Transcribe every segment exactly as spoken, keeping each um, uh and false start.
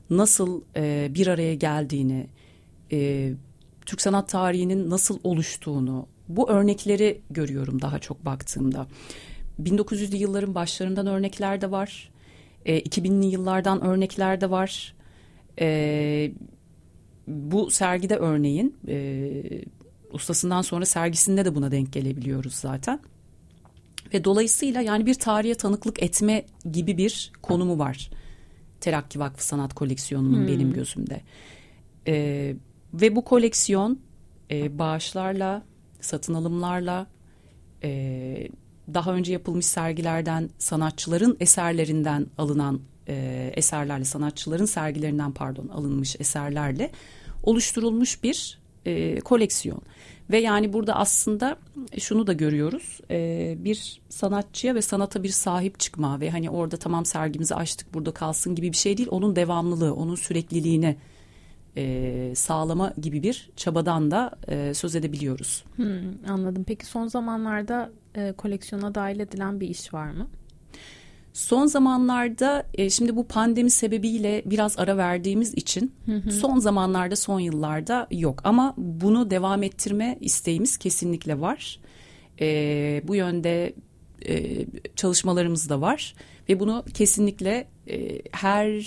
nasıl e, bir araya geldiğini, e, Türk sanat tarihinin nasıl oluştuğunu, bu örnekleri görüyorum daha çok baktığımda. bin dokuz yüzlü yılların başlarından örnekler de var. E, iki binli yıllardan örnekler de var. E, bu sergide örneğin e, ustasından sonra sergisinde de buna denk gelebiliyoruz zaten. Ve dolayısıyla yani bir tarihe tanıklık etme gibi bir konumu var Terakki Vakfı Sanat Koleksiyonu'nun hmm. benim gözümde. E, ve bu koleksiyon e, bağışlarla, satın alımlarla, e, daha önce yapılmış sergilerden, sanatçıların eserlerinden alınan e, eserlerle, sanatçıların sergilerinden pardon alınmış eserlerle oluşturulmuş bir e, koleksiyon. Ve yani burada aslında şunu da görüyoruz, e, bir sanatçıya ve sanata bir sahip çıkma ve hani orada tamam sergimizi açtık burada kalsın gibi bir şey değil, onun devamlılığı, onun sürekliliğini e, sağlama gibi bir çabadan da e, söz edebiliyoruz. Hmm, anladım. Peki son zamanlarda e, koleksiyona dahil edilen bir iş var mı? Son zamanlarda e, şimdi bu pandemi sebebiyle biraz ara verdiğimiz için hı hı. son zamanlarda, son yıllarda yok. Ama bunu devam ettirme isteğimiz kesinlikle var. E, bu yönde e, çalışmalarımız da var ve bunu kesinlikle e, her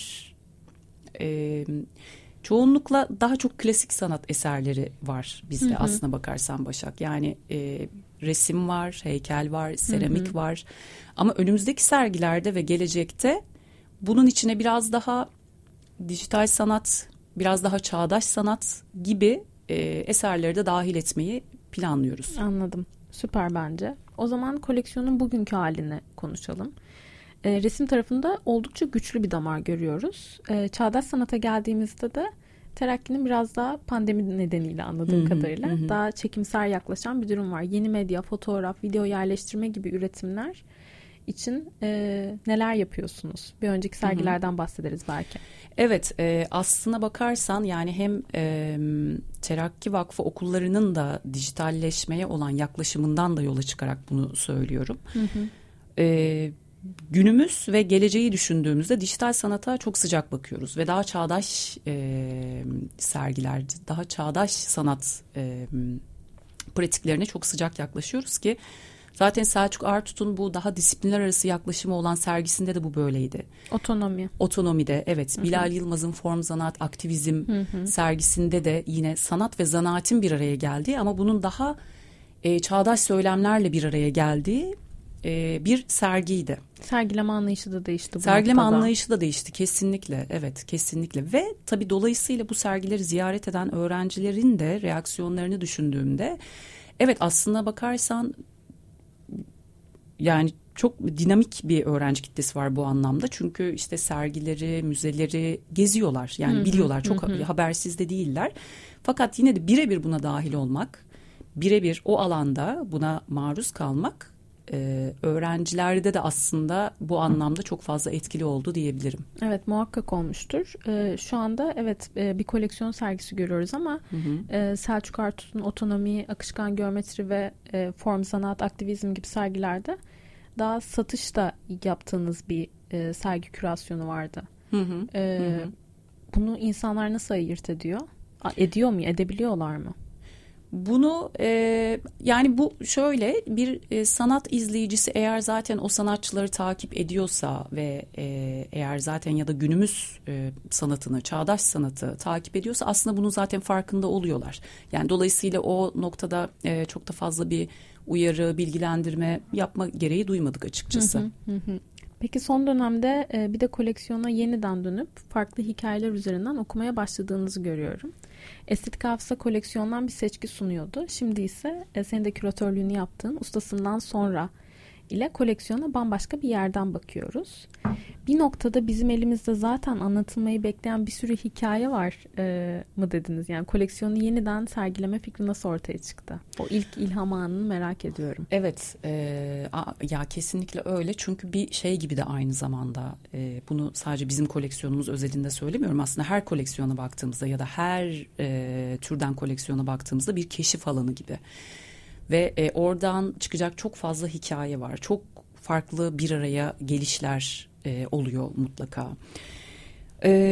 e, çoğunlukla daha çok klasik sanat eserleri var bizde hı hı. aslına bakarsan Başak. Yani e, resim var, heykel var, seramik hı hı. var. Ama önümüzdeki sergilerde ve gelecekte bunun içine biraz daha dijital sanat, biraz daha çağdaş sanat gibi e, eserleri de dahil etmeyi planlıyoruz. Anladım. Süper bence. O zaman koleksiyonun bugünkü halini konuşalım. E, resim tarafında oldukça güçlü bir damar görüyoruz. E, çağdaş sanata geldiğimizde de Terakki'nin biraz daha pandemi nedeniyle anladığım hı hı, kadarıyla hı. daha çekimser yaklaşan bir durum var. Yeni medya, fotoğraf, video yerleştirme gibi üretimler için e, neler yapıyorsunuz? Bir önceki sergilerden hı hı. bahsederiz belki. Evet, e, aslına bakarsan yani hem e, Terakki Vakfı okullarının da dijitalleşmeye olan yaklaşımından da yola çıkarak bunu söylüyorum. Hı hı. E, Günümüz ve geleceği düşündüğümüzde dijital sanata çok sıcak bakıyoruz ve daha çağdaş e, sergiler, daha çağdaş sanat e, pratiklerine çok sıcak yaklaşıyoruz ki zaten Selçuk Artut'un bu daha disiplinler arası yaklaşımı olan sergisinde de bu böyleydi. Otonomi. Otonomide evet. Hı-hı. Bilal Yılmaz'ın Form Zanaat Aktivizm Hı-hı. sergisinde de yine sanat ve zanaatin bir araya geldiği ama bunun daha e, çağdaş söylemlerle bir araya geldiği e, bir sergiydi. Sergileme anlayışı da değişti. Bu Sergileme noktada. anlayışı da değişti kesinlikle. Evet kesinlikle ve tabii dolayısıyla bu sergileri ziyaret eden öğrencilerin de reaksiyonlarını düşündüğümde evet aslına bakarsan yani çok dinamik bir öğrenci kitlesi var bu anlamda. Çünkü işte sergileri, müzeleri geziyorlar. Yani hı-hı, biliyorlar çok hı-hı. habersiz de değiller. Fakat yine de birebir buna dahil olmak, birebir o alanda buna maruz kalmak e, öğrencilerde de aslında bu anlamda çok fazla etkili oldu diyebilirim. Evet muhakkak olmuştur. Ee, şu anda evet e, bir koleksiyon sergisi görüyoruz ama e, Selçuk Artut'un Otonomi, Akışkan Geometri ve e, Form Zanaat Aktivizm gibi sergilerde daha satışta yaptığınız bir e, sergi kürasyonu vardı. Hı hı, e, hı. Bunu insanlar nasıl ayırt ediyor? Ediyor mu? Edebiliyorlar mı? Bunu e, yani bu şöyle bir e, sanat izleyicisi eğer zaten o sanatçıları takip ediyorsa ve e, eğer zaten ya da günümüz e, sanatını, çağdaş sanatı takip ediyorsa aslında bunun zaten farkında oluyorlar. Yani dolayısıyla o noktada e, çok da fazla bir uyarı, bilgilendirme yapma gereği duymadık açıkçası. Hı hı hı. Peki son dönemde e, bir de koleksiyona yeniden dönüp farklı hikayeler üzerinden okumaya başladığınızı görüyorum. Estetik Hafıza koleksiyondan bir seçki sunuyordu. Şimdi ise e, senin de küratörlüğünü yaptığın Ustasından Sonra ile koleksiyona bambaşka bir yerden bakıyoruz. Bir noktada bizim elimizde zaten anlatılmayı bekleyen bir sürü hikaye var e, mı dediniz? Yani koleksiyonu yeniden sergileme fikri nasıl ortaya çıktı? O ilk ilham anını merak ediyorum. Evet, e, ya kesinlikle öyle. Çünkü bir şey gibi de aynı zamanda e, bunu sadece bizim koleksiyonumuz özelinde söylemiyorum. Aslında her koleksiyona baktığımızda ya da her e, türden koleksiyona baktığımızda bir keşif alanı gibi. Ve e, oradan çıkacak çok fazla hikaye var. Çok farklı bir araya gelişler e, oluyor mutlaka. E,